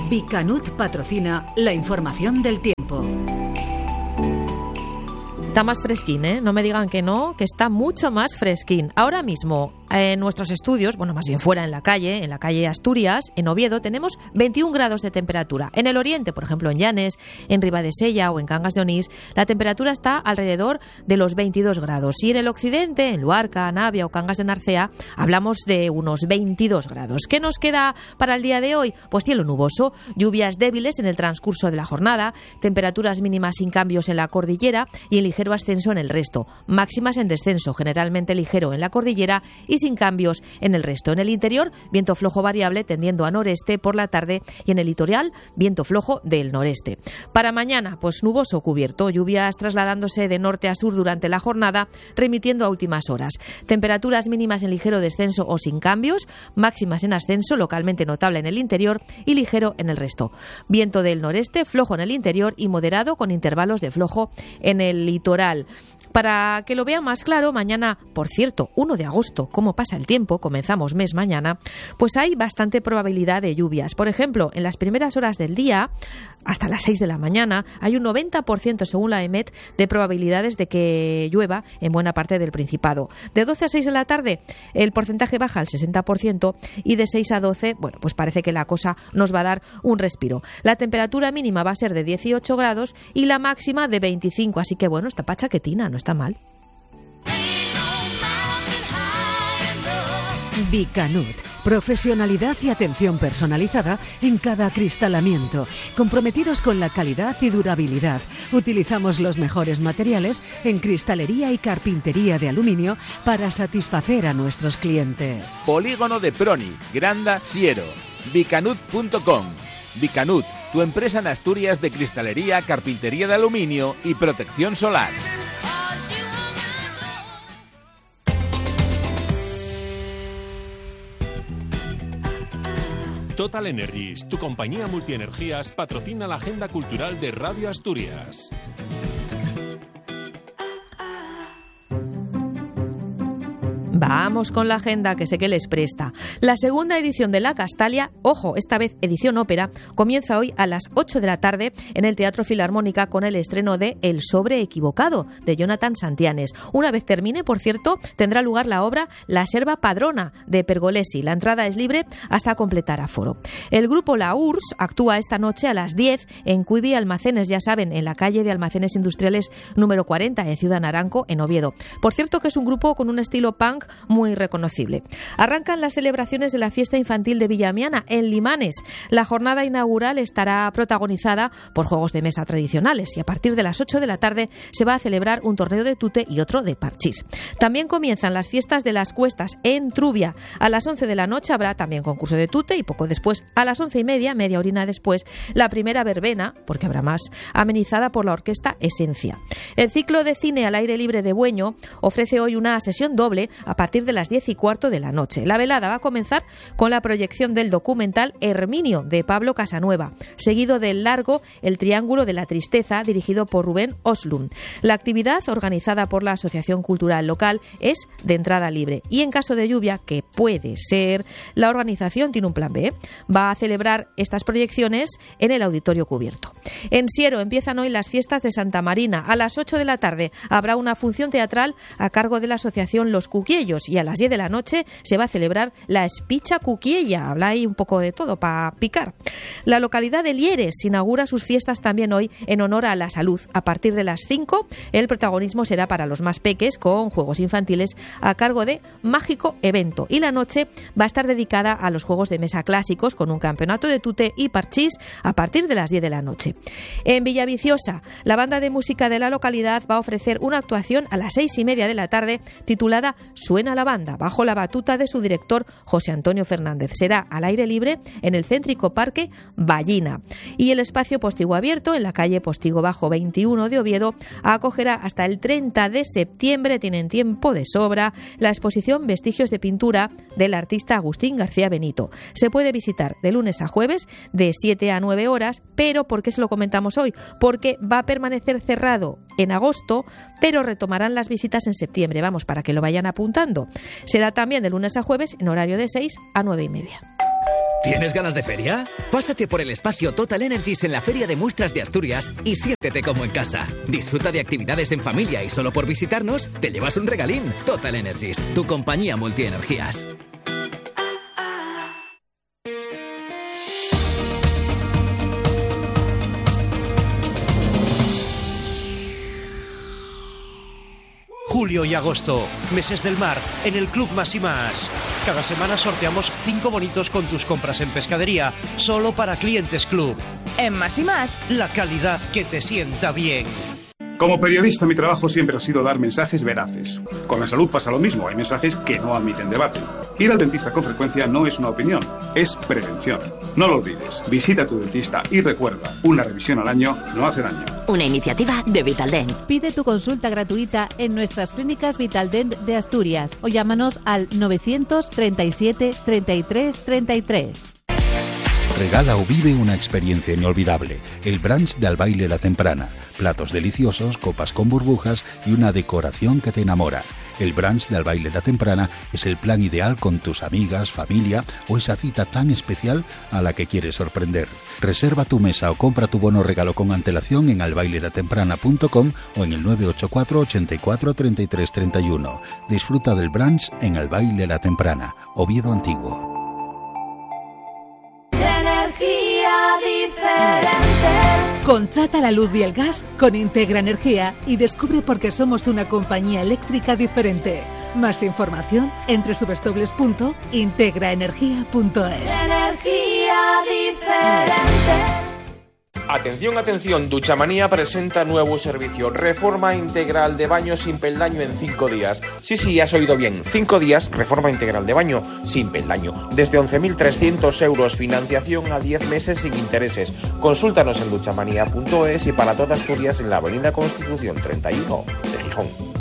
Bicanut patrocina la información del tiempo. Está más fresquín, ¿eh? No me digan que no, que está mucho más fresquín. Ahora mismo, en nuestros estudios, bueno, más bien fuera en la calle Asturias, en Oviedo, tenemos 21 grados de temperatura. En el oriente, por ejemplo, en Llanes, en Ribadesella o en Cangas de Onís, la temperatura está alrededor de los 22 grados. Y en el occidente, en Luarca, Navia o Cangas de Narcea, hablamos de unos 22 grados. ¿Qué nos queda para el día de hoy? Pues cielo nuboso, lluvias débiles en el transcurso de la jornada, temperaturas mínimas sin cambios en la cordillera y en ligero ascenso en el resto, máximas en descenso, generalmente ligero en la cordillera y sin cambios en el resto. En el interior, viento flojo variable tendiendo a noreste por la tarde y en el litoral, viento flojo del noreste. Para mañana, pues nuboso cubierto, lluvias trasladándose de norte a sur durante la jornada, remitiendo a últimas horas. Temperaturas mínimas en ligero descenso o sin cambios, máximas en ascenso, localmente notable en el interior y ligero en el resto. Viento del noreste, flojo en el interior y moderado con intervalos de flojo en el litoral. Para que lo vean más claro, mañana, por cierto, 1 de agosto, ¿cómo pasa el tiempo? Comenzamos mes mañana, pues hay bastante probabilidad de lluvias. Por ejemplo, en las primeras horas del día, hasta las 6 de la mañana, hay un 90% según la EMET de probabilidades de que llueva en buena parte del Principado. De 12 a 6 de la tarde, el porcentaje baja al 60% y de 6 a 12, bueno, pues parece que la cosa nos va a dar un respiro. La temperatura mínima va a ser de 18 grados y la máxima de 25, así que bueno, está pachaquetina, no está mal. Bicanut, profesionalidad y atención personalizada en cada acristalamiento, comprometidos con la calidad y durabilidad. Utilizamos los mejores materiales en cristalería y carpintería de aluminio para satisfacer a nuestros clientes. Polígono de Proni, Granda, Siero. Bicanut.com. Bicanut, tu empresa en Asturias de cristalería, carpintería de aluminio y protección solar. Total Energies, tu compañía multienergías, patrocina la agenda cultural de Radio Asturias. Vamos con la agenda que sé que les presta. La segunda edición de La Castalia, ojo, esta vez edición ópera, comienza hoy a las 8 de la tarde en el Teatro Filarmónica con el estreno de El sobre equivocado, de Jonathan Santianes. Una vez termine, por cierto, tendrá lugar la obra La serva padrona, de Pergolesi. La entrada es libre hasta completar aforo. El grupo La URSS actúa esta noche a las 10 en Cuivi Almacenes, ya saben, en la calle de Almacenes Industriales número 40, en Ciudad Naranco, en Oviedo. Por cierto que es un grupo con un estilo punk muy reconocible. Arrancan las celebraciones de la fiesta infantil de Villamiana en Limanes. La jornada inaugural estará protagonizada por juegos de mesa tradicionales y a partir de las 8 de la tarde se va a celebrar un torneo de tute y otro de parchís. También comienzan las fiestas de las Cuestas en Trubia. A las 11 de la noche habrá también concurso de tute y poco después, a las 11:30, media horita después, la primera verbena, porque habrá más, amenizada por la orquesta Esencia. El ciclo de cine al aire libre de Bueño ofrece hoy una sesión doble a partir de las 10:15 de la noche. La velada va a comenzar con la proyección del documental Herminio, de Pablo Casanueva, seguido del largo El Triángulo de la Tristeza, dirigido por Rubén Oslund. La actividad, organizada por la Asociación Cultural Local, es de entrada libre y en caso de lluvia, que puede ser, la organización tiene un plan B. Va a celebrar estas proyecciones en el auditorio cubierto. En Siero empiezan hoy las fiestas de Santa Marina. A las 8 de la tarde habrá una función teatral a cargo de la Asociación Los Cuquiellos y a las 10 de la noche se va a celebrar la Espicha Cuquiella. Habla ahí un poco de todo para picar. La localidad de Lieres inaugura sus fiestas también hoy en honor a la salud. A partir de las 5 el protagonismo será para los más peques con juegos infantiles a cargo de Mágico Evento y la noche va a estar dedicada a los juegos de mesa clásicos con un campeonato de tute y parchís a partir de las 10 de la noche. En Villaviciosa, la banda de música de la localidad va a ofrecer una actuación a las 6:30 de la tarde titulada Suena la banda, bajo la batuta de su director José Antonio Fernández. Será al aire libre en el céntrico Parque Ballina. Y el espacio Postigo Abierto, en la calle Postigo Bajo 21 de Oviedo, acogerá hasta el 30 de septiembre, tienen tiempo de sobra, la exposición Vestigios de Pintura del artista Agustín García Benito. Se puede visitar de lunes a jueves de 7 a 9 horas, pero ¿por qué se lo comentamos hoy? Porque va a permanecer cerrado en agosto, pero retomarán las visitas en septiembre. Vamos, para que lo vayan apuntando. Será también de lunes a jueves en horario de 6 a 9:30. ¿Tienes ganas de feria? Pásate por el espacio Total Energies en la Feria de Muestras de Asturias y siéntete como en casa. Disfruta de actividades en familia y solo por visitarnos te llevas un regalín. Total Energies, tu compañía multienergías. Julio y agosto, meses del mar, en el Club Más y Más. Cada semana sorteamos 5 bonitos con tus compras en pescadería, solo para clientes Club. En Más y Más, la calidad que te sienta bien. Como periodista, mi trabajo siempre ha sido dar mensajes veraces. Con la salud pasa lo mismo, hay mensajes que no admiten debate. Ir al dentista con frecuencia no es una opinión, es prevención. No lo olvides, visita a tu dentista y recuerda, una revisión al año no hace daño. Una iniciativa de Vitaldent. Pide tu consulta gratuita en nuestras clínicas Vitaldent de Asturias o llámanos al 937 33 33. Regala o vive una experiencia inolvidable. El brunch de Al Baile La Temprana. Platos deliciosos, copas con burbujas y una decoración que te enamora. El brunch de Al Baile La Temprana es el plan ideal con tus amigas, familia o esa cita tan especial a la que quieres sorprender. Reserva tu mesa o compra tu bono regalo con antelación en albailelatemprana.com o en el 984 84 33 31. Disfruta del brunch en Al Baile La Temprana, Oviedo Antiguo. Diferente. Contrata la luz y el gas con Integra Energía y descubre por qué somos una compañía eléctrica diferente. Más información en www.integraenergia.es. Energía diferente. Atención, atención, Duchamanía presenta nuevo servicio, reforma integral de baño sin peldaño en 5 días. Sí, has oído bien, 5 días, reforma integral de baño sin peldaño. Desde 11.300 euros, financiación a 10 meses sin intereses. Consúltanos en duchamanía.es y para toda Asturias en la Avenida Constitución 31 de Gijón.